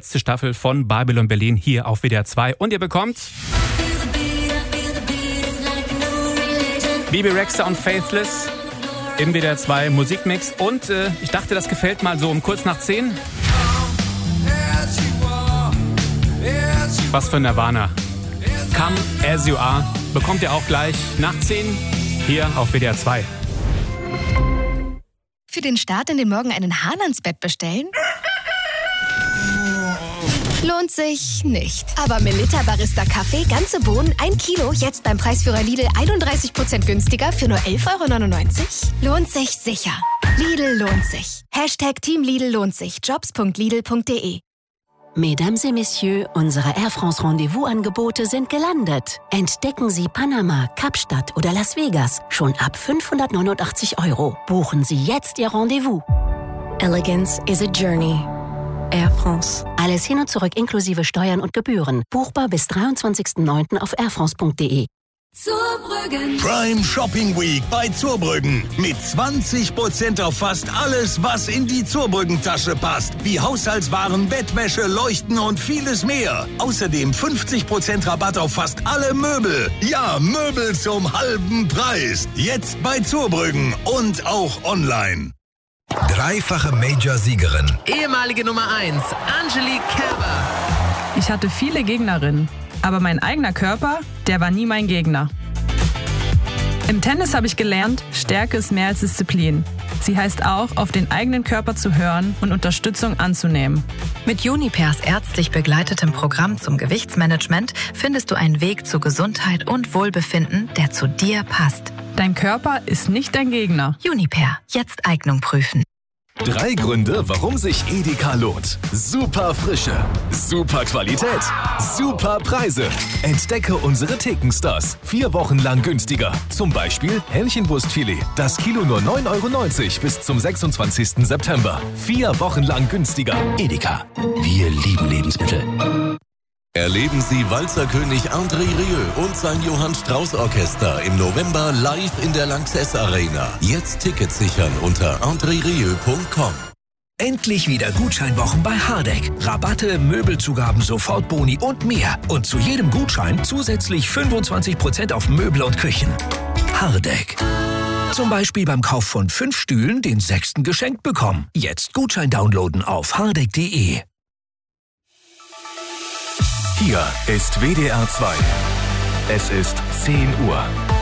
letzte Staffel von Babylon Berlin hier auf WDR 2. Und ihr bekommt Bebe Rexha und Faithless im WDR 2 Musikmix. Und ich dachte, das gefällt mal so um kurz nach 10. Was für Nirvana. Come As You Are bekommt ihr auch gleich nach 10 hier auf WDR 2. Für den Start in den Morgen einen Hahn ans Bett bestellen? Lohnt sich nicht. Aber Melitta Barista Kaffee, ganze Bohnen, 1 Kilo, jetzt beim Preisführer Lidl 31% günstiger für nur 11,99 €? Lohnt sich sicher. Lidl lohnt sich. #Team Lidl lohnt sich. Jobs.lidl.de. Mesdames et Messieurs, unsere Air France Rendezvous-Angebote sind gelandet. Entdecken Sie Panama, Kapstadt oder Las Vegas schon ab 589 €. Buchen Sie jetzt Ihr Rendezvous. Elegance is a journey. Air France. Alles hin und zurück inklusive Steuern und Gebühren. Buchbar bis 23.09. auf airfrance.de. Zurbrüggen. Prime Shopping Week bei Zurbrüggen. Mit 20% auf fast alles, was in die Zurbrüggen-Tasche passt. Wie Haushaltswaren, Bettwäsche, Leuchten und vieles mehr. Außerdem 50% Rabatt auf fast alle Möbel. Ja, Möbel zum halben Preis. Jetzt bei Zurbrüggen und auch online. Dreifache Major-Siegerin. Ehemalige Nummer 1, Angelique Kerber. Ich hatte viele Gegnerinnen, aber mein eigener Körper, der war nie mein Gegner. Im Tennis habe ich gelernt, Stärke ist mehr als Disziplin. Sie heißt auch, auf den eigenen Körper zu hören und Unterstützung anzunehmen. Mit Junipers ärztlich begleitetem Programm zum Gewichtsmanagement findest du einen Weg zu Gesundheit und Wohlbefinden, der zu dir passt. Dein Körper ist nicht dein Gegner. Juniper, jetzt Eignung prüfen. 3 Gründe, warum sich Edeka lohnt. Super Frische, super Qualität, super Preise. Entdecke unsere Thekenstars. 4 Wochen lang günstiger. Zum Beispiel Hähnchenbrustfilet. Das Kilo nur 9,90 € bis zum 26. September. 4 Wochen lang günstiger. Edeka. Wir lieben Lebensmittel. Erleben Sie Walzerkönig André Rieu und sein Johann Strauß Orchester im November live in der Lanxess Arena. Jetzt Tickets sichern unter andrerieu.com. Endlich wieder Gutscheinwochen bei Hardegg. Rabatte, Möbelzugaben, Sofortboni und mehr. Und zu jedem Gutschein zusätzlich 25% auf Möbel und Küchen. Hardegg. Zum Beispiel beim Kauf von 5 Stühlen den 6. geschenkt bekommen. Jetzt Gutschein downloaden auf hardegg.de. Hier ist WDR 2. Es ist 10 Uhr.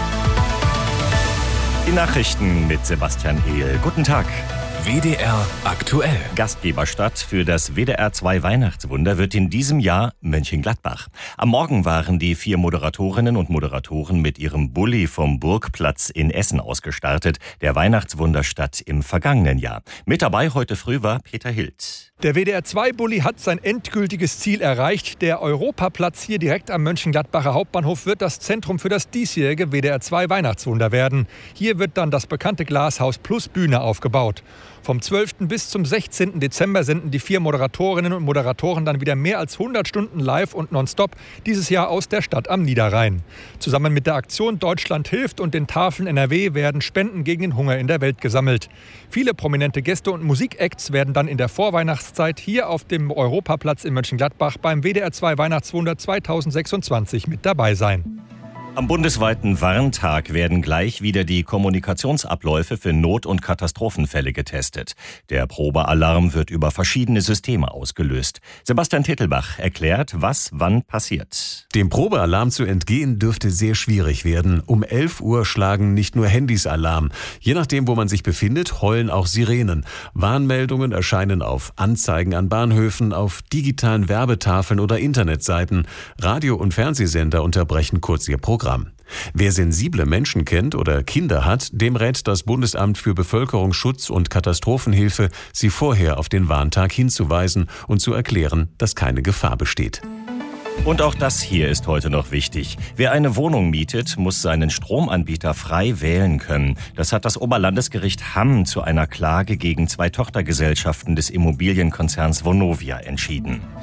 Die Nachrichten mit Sebastian Ehl. Guten Tag. WDR aktuell. Gastgeberstadt für das WDR 2 Weihnachtswunder wird in diesem Jahr Mönchengladbach. Am Morgen waren die 4 Moderatorinnen und Moderatoren mit ihrem Bulli vom Burgplatz in Essen ausgestartet, der Weihnachtswunderstadt im vergangenen Jahr. Mit dabei heute früh war Peter Hild. Der WDR 2 Bulli hat sein endgültiges Ziel erreicht. Der Europaplatz hier direkt am Mönchengladbacher Hauptbahnhof wird das Zentrum für das diesjährige WDR 2 Weihnachtswunder werden. Hier wird dann das bekannte Glashaus plus Bühne aufgebaut. Vom 12. bis zum 16. Dezember senden die 4 Moderatorinnen und Moderatoren dann wieder mehr als 100 Stunden live und nonstop, dieses Jahr aus der Stadt am Niederrhein. Zusammen mit der Aktion Deutschland hilft und den Tafeln NRW werden Spenden gegen den Hunger in der Welt gesammelt. Viele prominente Gäste und Musikacts werden dann in der Vorweihnachtszeit hier auf dem Europaplatz in Mönchengladbach beim WDR 2 Weihnachtswunder 2026 mit dabei sein. Am bundesweiten Warntag werden gleich wieder die Kommunikationsabläufe für Not- und Katastrophenfälle getestet. Der Probealarm wird über verschiedene Systeme ausgelöst. Sebastian Tittelbach erklärt, was wann passiert. Dem Probealarm zu entgehen dürfte sehr schwierig werden. Um 11 Uhr schlagen nicht nur Handys Alarm. Je nachdem, wo man sich befindet, heulen auch Sirenen. Warnmeldungen erscheinen auf Anzeigen an Bahnhöfen, auf digitalen Werbetafeln oder Internetseiten. Radio- und Fernsehsender unterbrechen kurz ihr Programm. Wer sensible Menschen kennt oder Kinder hat, dem rät das Bundesamt für Bevölkerungsschutz und Katastrophenhilfe, sie vorher auf den Warntag hinzuweisen und zu erklären, dass keine Gefahr besteht. Und auch das hier ist heute noch wichtig. Wer eine Wohnung mietet, muss seinen Stromanbieter frei wählen können. Das hat das Oberlandesgericht Hamm zu einer Klage gegen 2 Tochtergesellschaften des Immobilienkonzerns Vonovia entschieden.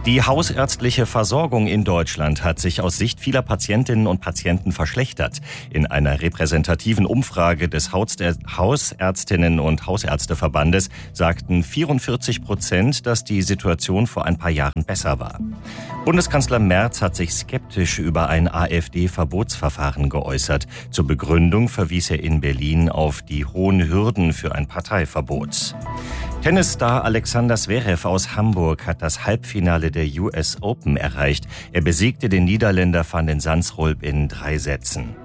Die hausärztliche Versorgung in Deutschland hat sich aus Sicht vieler Patientinnen und Patienten verschlechtert. In einer repräsentativen Umfrage des Hausärztinnen und Hausärzteverbandes sagten 44%, dass die Situation vor ein paar Jahren besser war. Bundeskanzler Merz hat sich skeptisch über ein AfD-Verbotsverfahren geäußert. Zur Begründung verwies er in Berlin auf die hohen Hürden für ein Parteiverbot. Tennisstar Alexander Zverev aus Hamburg hat das Halbfinale der US Open erreicht. Er besiegte den Niederländer Van den Zandschulp in 3 Sätzen.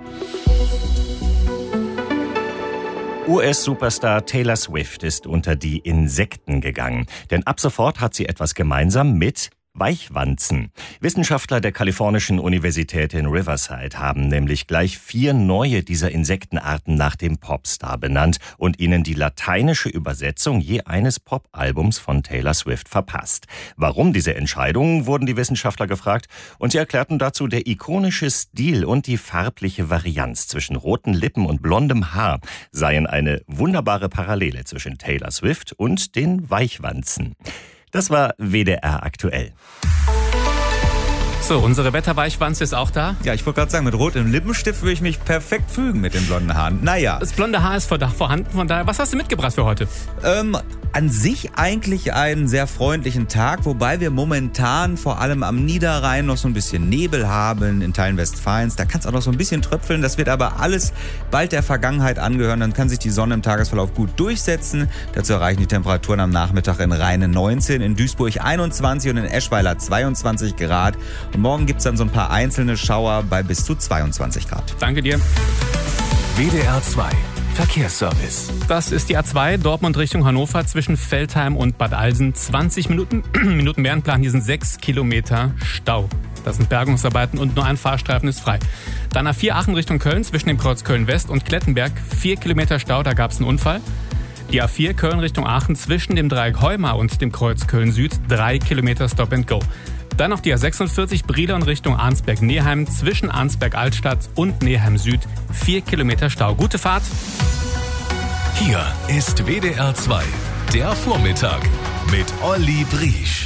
US-Superstar Taylor Swift ist unter die Insekten gegangen. Denn ab sofort hat sie etwas gemeinsam mit Weichwanzen. Wissenschaftler der kalifornischen Universität in Riverside haben nämlich gleich 4 neue dieser Insektenarten nach dem Popstar benannt und ihnen die lateinische Übersetzung je eines Popalbums von Taylor Swift verpasst. Warum diese Entscheidung, wurden die Wissenschaftler gefragt, und sie erklärten dazu, der ikonische Stil und die farbliche Varianz zwischen roten Lippen und blondem Haar seien eine wunderbare Parallele zwischen Taylor Swift und den Weichwanzen. Das war WDR aktuell. So, unsere Wetterweichwanze ist auch da. Ja, ich wollte gerade sagen, mit rotem Lippenstift würde ich mich perfekt fügen mit den blonden Haaren. Naja. Das blonde Haar ist vorhanden, von daher. Was hast du mitgebracht für heute? An sich eigentlich einen sehr freundlichen Tag, wobei wir momentan vor allem am Niederrhein noch so ein bisschen Nebel haben, in Teilen Westfalens. Da kann es auch noch so ein bisschen tröpfeln. Das wird aber alles bald der Vergangenheit angehören. Dann kann sich die Sonne im Tagesverlauf gut durchsetzen. Dazu erreichen die Temperaturen am Nachmittag in Rheine 19, in Duisburg 21 und in Eschweiler 22 Grad. Und morgen gibt es dann so ein paar einzelne Schauer bei bis zu 22 Grad. Danke dir. WDR 2 Verkehrsservice. Das ist die A2 Dortmund Richtung Hannover zwischen Veltheim und Bad Alsen. 20 Minuten mehr in Plan. Hier sind 6 Kilometer Stau. Das sind Bergungsarbeiten und nur ein Fahrstreifen ist frei. Dann A4 Aachen Richtung Köln zwischen dem Kreuz Köln-West und Klettenberg. 4 Kilometer Stau, da gab es einen Unfall. Die A4 Köln Richtung Aachen zwischen dem Dreieck Heuma und dem Kreuz Köln-Süd. 3 Kilometer Stop and Go. Dann noch die A46 Brilon Richtung Arnsberg-Neheim zwischen Arnsberg-Altstadt und Neheim-Süd. 4 Kilometer Stau. Gute Fahrt. Hier ist WDR 2, der Vormittag mit Olli Briesch.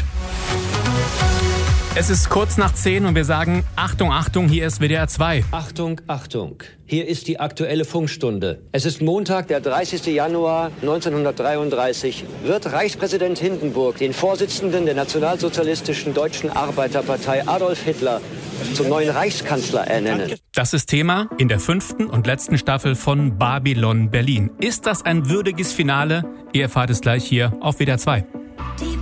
Es ist kurz nach 10 und wir sagen, Achtung, Achtung, hier ist WDR 2. Achtung, Achtung, hier ist die Aktuelle Funkstunde. Es ist Montag, der 30. Januar 1933. Wird Reichspräsident Hindenburg den Vorsitzenden der Nationalsozialistischen Deutschen Arbeiterpartei Adolf Hitler zum neuen Reichskanzler ernennen? Das ist Thema in der 5. und letzten Staffel von Babylon Berlin. Ist das ein würdiges Finale? Ihr erfahrt es gleich hier auf WDR 2.